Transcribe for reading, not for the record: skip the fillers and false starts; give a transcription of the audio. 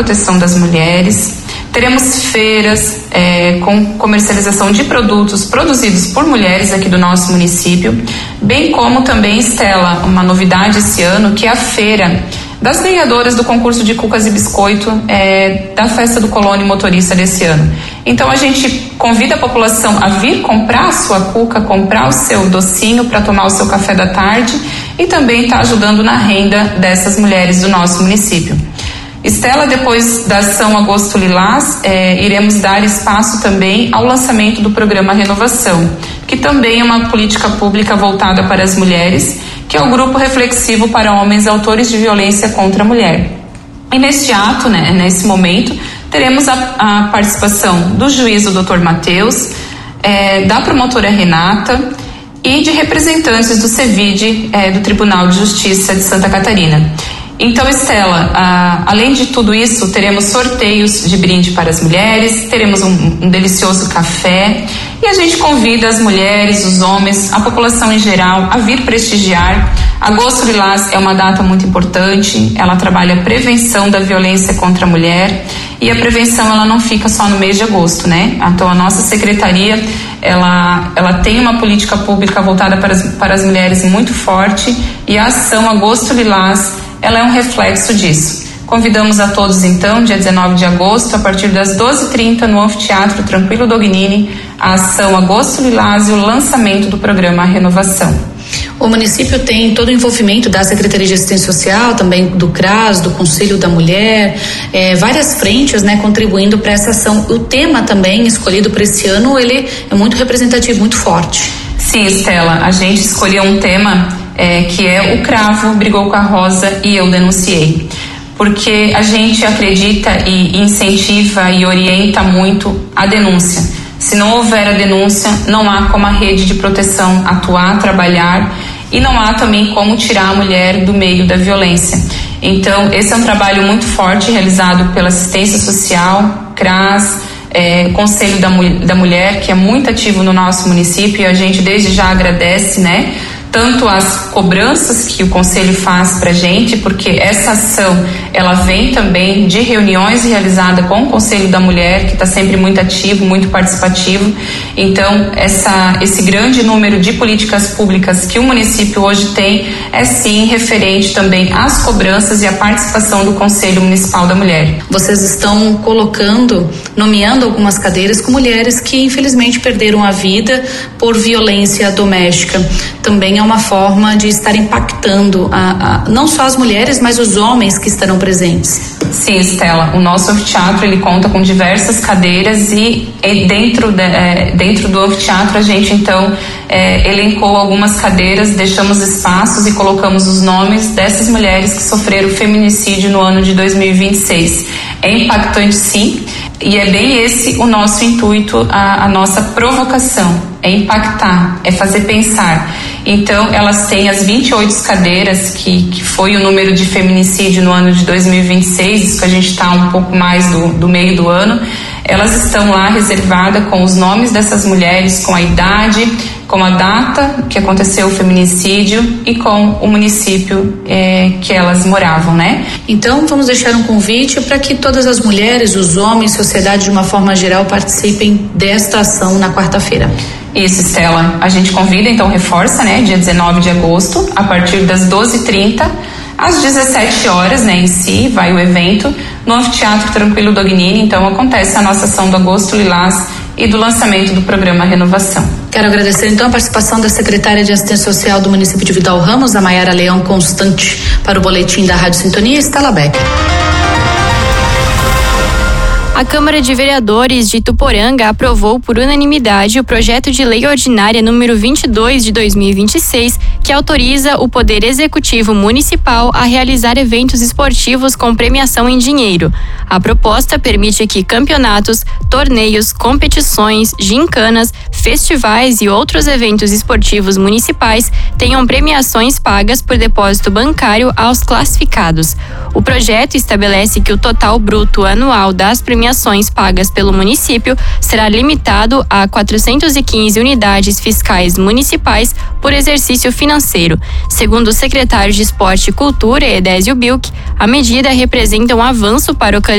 proteção das mulheres. Teremos feiras com comercialização de produtos produzidos por mulheres aqui do nosso município, bem como também, Estela, uma novidade esse ano, que é a feira das ganhadoras do concurso de cucas e biscoito da Festa do Colônia Motorista desse ano. Então a gente convida a população a vir comprar a sua cuca, comprar o seu docinho para tomar o seu café da tarde e também está ajudando na renda dessas mulheres do nosso município. Estela, depois da ação Agosto Lilás, iremos dar espaço também ao lançamento do programa Renovação, que também é uma política pública voltada para as mulheres, que é o grupo reflexivo para homens autores de violência contra a mulher. E neste ato, nesse momento, teremos a participação do juiz, o Dr. Matheus, da promotora Renata e de representantes do CEVID, do Tribunal de Justiça de Santa Catarina. Então, Estela, além de tudo isso, teremos sorteios de brinde para as mulheres, teremos um delicioso café e a gente convida as mulheres, os homens, a população em geral a vir prestigiar. Agosto Lilás é uma data muito importante, ela trabalha a prevenção da violência contra a mulher e a prevenção ela não fica só no mês de agosto, né? Então a nossa secretaria ela tem uma política pública voltada para as mulheres muito forte e a ação Agosto Lilás ela é um reflexo disso. Convidamos a todos então, dia 19 de agosto, a partir das 12h30 no Anfiteatro Tranquilo Dognini, a ação Agosto Lilás e o lançamento do programa Renovação. O município tem todo o envolvimento da Secretaria de Assistência Social, também do CRAS, do Conselho da Mulher, várias frentes, contribuindo para essa ação. O tema também escolhido para esse ano, ele é muito representativo, muito forte. Sim, Estela, a gente escolheu um tema que é o cravo brigou com a rosa e eu denunciei. Porque a gente acredita e incentiva e orienta muito a denúncia. Se não houver a denúncia, não há como a rede de proteção atuar, trabalhar e não há também como tirar a mulher do meio da violência. Então, esse é um trabalho muito forte realizado pela Assistência Social, CRAS, Conselho da Mulher, que é muito ativo no nosso município e a gente desde já agradece, tanto as cobranças que o Conselho faz para a gente, porque essa ação ela vem também de reuniões realizadas com o Conselho da Mulher, que está sempre muito ativo, muito participativo. Então, esse grande número de políticas públicas que o município hoje tem é sim referente também às cobranças e à participação do Conselho Municipal da Mulher. Vocês estão nomeando algumas cadeiras com mulheres que infelizmente perderam a vida por violência doméstica. Também é uma forma de estar impactando não só as mulheres, mas os homens que estarão presentes. Sim, Estela, o nosso anfiteatro ele conta com diversas cadeiras e dentro do anfiteatro a gente então elencou algumas cadeiras, deixamos espaços e colocamos os nomes dessas mulheres que sofreram feminicídio no ano de 2026. É impactante sim, e é bem esse o nosso intuito, a nossa provocação, é impactar, é fazer pensar. Então, elas têm as 28 cadeiras, que foi o número de feminicídio no ano de 2026, isso que a gente está um pouco mais do meio do ano. Elas estão lá reservadas com os nomes dessas mulheres, com a idade, com a data que aconteceu o feminicídio e com o município que elas moravam, Então, vamos deixar um convite para que todas as mulheres, os homens, sociedade de uma forma geral participem desta ação na quarta-feira. Isso, Estela. A gente convida, então reforça, dia 19 de agosto, a partir das 12h30, às 17 horas, em si, vai o evento no Anfiteatro Tranquilo Dognini. Então acontece a nossa ação do Agosto Lilás e do lançamento do programa Renovação. Quero agradecer então a participação da secretária de Assistência Social do município de Vidal Ramos, a Maiara Leão Constante, para o boletim da Rádio Sintonia, Estela Becker. A Câmara de Vereadores de Ituporanga aprovou por unanimidade o projeto de lei ordinária número 22 de 2026, que autoriza o Poder Executivo Municipal a realizar eventos esportivos com premiação em dinheiro. A proposta permite que campeonatos, torneios, competições, gincanas, festivais e outros eventos esportivos municipais tenham premiações pagas por depósito bancário aos classificados. O projeto estabelece que o total bruto anual das premiações pagas pelo município será limitado a 415 unidades fiscais municipais por exercício financeiro. Segundo o secretário de Esporte e Cultura, Edésio Bilk, a medida representa um avanço para o